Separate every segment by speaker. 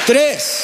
Speaker 1: 3.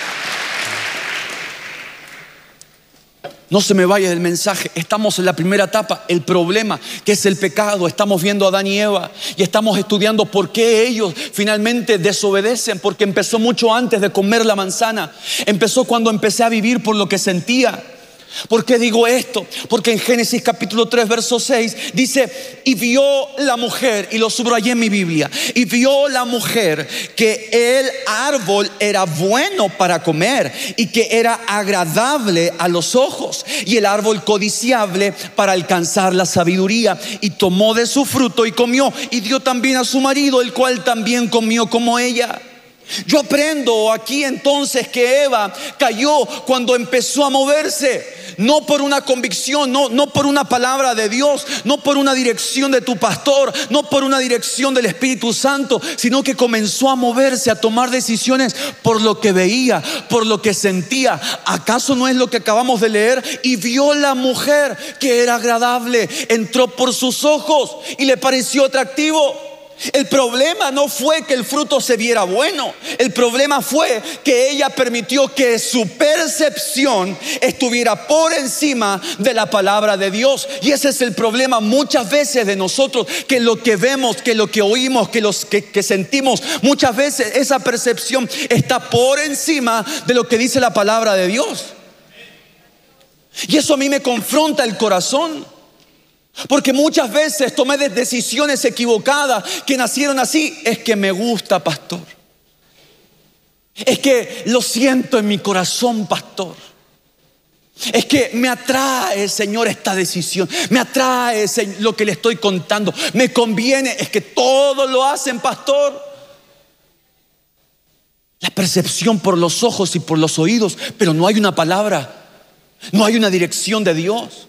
Speaker 1: No se me vaya del mensaje. Estamos en la primera etapa, el problema, que es el pecado. Estamos viendo a Adán y Eva y estamos estudiando por qué ellos finalmente desobedecen. Porque empezó mucho antes de comer la manzana. Empezó cuando empecé a vivir por lo que sentía. ¿Por qué digo esto? Porque en Génesis capítulo 3 verso 6 dice: y vio la mujer, y lo subrayé en mi Biblia, y vio la mujer que el árbol era bueno para comer y que era agradable a los ojos, y el árbol codiciable para alcanzar la sabiduría, y tomó de su fruto y comió, y dio también a su marido, el cual también comió como ella. Yo aprendo aquí entonces que Eva cayó cuando empezó a moverse. No por una convicción, no por una palabra de Dios, no por una dirección de tu pastor, no por una dirección del Espíritu Santo, sino que comenzó a moverse, a tomar decisiones por lo que veía, por lo que sentía. ¿Acaso no es lo que acabamos de leer? Y vio la mujer que era agradable, entró por sus ojos y le pareció atractivo. El problema no fue que el fruto se viera bueno. El problema fue que ella permitió que su percepción estuviera por encima de la palabra de Dios. Y ese es el problema muchas veces de nosotros, que lo que vemos, que lo que oímos, que sentimos, muchas veces esa percepción está por encima de lo que dice la palabra de Dios. Y eso a mí me confronta el corazón. Porque muchas veces tomé decisiones equivocadas que nacieron así. Es que me gusta, pastor. Es que lo siento en mi corazón, pastor. Es que me atrae, Señor, esta decisión. Me atrae, Señor, lo que le estoy contando. Me conviene. Es que todos lo hacen, pastor. La percepción por los ojos y por los oídos, pero no hay una palabra. No hay una dirección de Dios.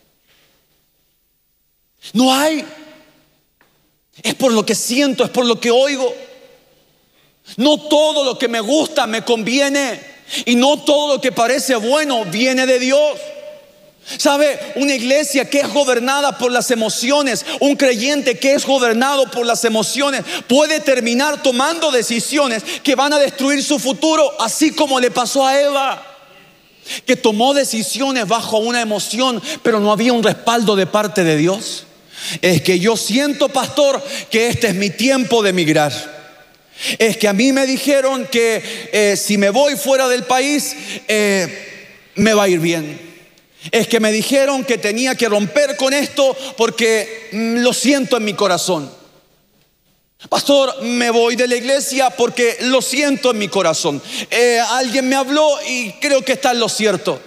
Speaker 1: No hay. Es por lo que siento, es por lo que oigo. No todo lo que me gusta me conviene, y no todo lo que parece bueno viene de Dios. ¿Sabe? Una iglesia que es gobernada por las emociones, un creyente que es gobernado por las emociones, puede terminar tomando decisiones que van a destruir su futuro, así como le pasó a Eva, que tomó decisiones bajo una emoción, pero no había un respaldo de parte de Dios. Es que yo siento, pastor, que este es mi tiempo de emigrar. Es que a mí me dijeron que si me voy fuera del país me va a ir bien. Es que me dijeron que tenía que romper con esto porque lo siento en mi corazón. Pastor, me voy de la iglesia porque lo siento en mi corazón. Alguien me habló y creo que está en lo cierto.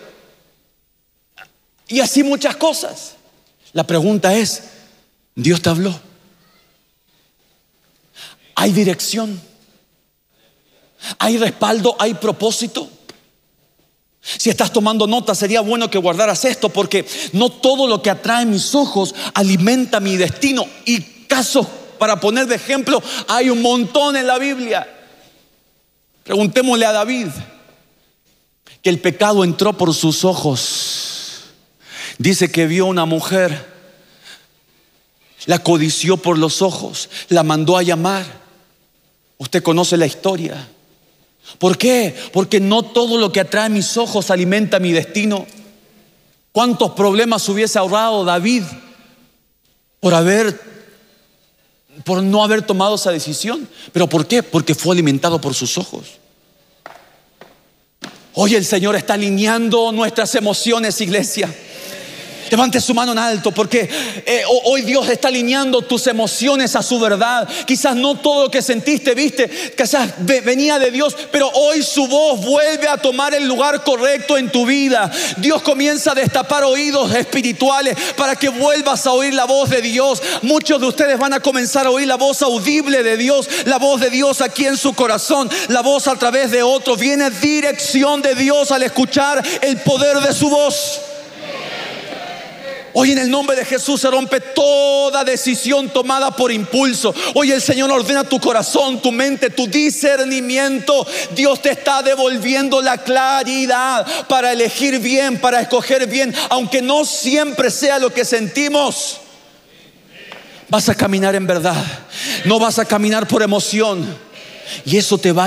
Speaker 1: Y así muchas cosas. La pregunta es: ¿Dios te habló? ¿Hay dirección? ¿Hay respaldo? ¿Hay propósito? Si estás tomando nota, sería bueno que guardaras esto, porque no todo lo que atrae mis ojos alimenta mi destino. Y casos, para poner de ejemplo, hay un montón en la Biblia. Preguntémosle a David, que el pecado entró por sus ojos. Dice que vio una mujer, la codició por los ojos, la mandó a llamar. Usted conoce la historia. ¿Por qué? Porque no todo lo que atrae mis ojos alimenta mi destino. ¿Cuántos problemas hubiese ahorrado David por no haber tomado esa decisión? ¿Pero por qué? Porque fue alimentado por sus ojos. Hoy el Señor está alineando nuestras emociones, iglesia. Levante su mano en alto, porque hoy Dios está alineando tus emociones a su verdad. Quizás no todo lo que sentiste, viste, quizás venía de Dios, pero hoy su voz vuelve a tomar el lugar correcto en tu vida. Dios comienza a destapar oídos espirituales para que vuelvas a oír la voz de Dios. Muchos de ustedes van a comenzar a oír la voz audible de Dios, la voz de Dios aquí en su corazón, la voz a través de otros. Viene dirección de Dios al escuchar el poder de su voz. Hoy en el nombre de Jesús se rompe toda decisión tomada por impulso. Hoy el Señor ordena tu corazón, tu mente, tu discernimiento. Dios te está devolviendo la claridad para elegir bien, para escoger bien, aunque no siempre sea lo que sentimos. Vas a caminar en verdad, no vas a caminar por emoción, y eso te va